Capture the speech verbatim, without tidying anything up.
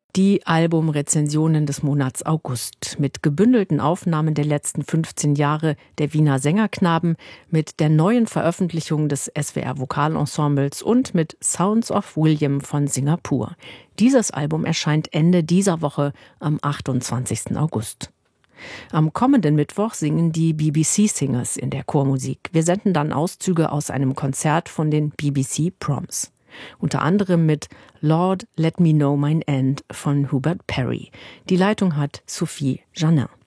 Die Albumrezensionen des Monats August mit gebündelten Aufnahmen der letzten fünfzehn Jahre der Wiener Sängerknaben, mit der neuen Veröffentlichung des S W R Vokalensembles und mit Sounds of William von Singapur. Dieses Album erscheint Ende dieser Woche am achtundzwanzigsten August. Am kommenden Mittwoch singen die B B C Singers in der Chormusik. Wir senden dann Auszüge aus einem Konzert von den B B C Proms. Unter anderem mit Lord, Let Me Know Mine End von Hubert Parry. Die Leitung hat Sophie Janin.